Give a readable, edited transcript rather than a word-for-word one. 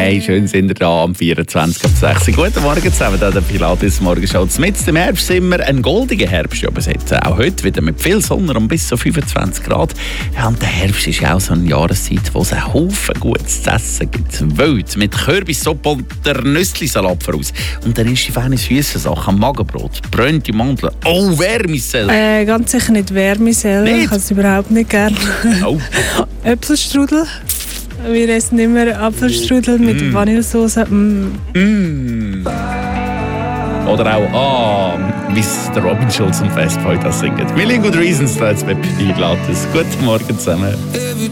Hey, schön sind wir da am 24.06. Guten Morgen zusammen, da der Pilates Morgenshow. Mitten im Herbst sind wir ein goldiger Herbst. Ja, auch heute wieder mit viel Sonne und bis zu 25 Grad. Ja, und der Herbst ist ja auch so eine Jahreszeit, wo es einen Haufen Gutes zu essen gibt. Wild, mit Kürbissuppe und der Nüsslisalat voraus. Und dann ist die feine süße Sache, Magenbrot, brennte Mandeln, Vermicelle. Ganz sicher nicht Vermicelle. Ich kann es überhaupt nicht gerne. Oh. Äpfelstrudel. Wir essen immer Apfelstrudel mit Vanillesauce. Oder auch, wie es der Robin Schulz am Fest heute singt. Million Good Reasons, da jetzt bei Pilates. Guten Morgen zusammen.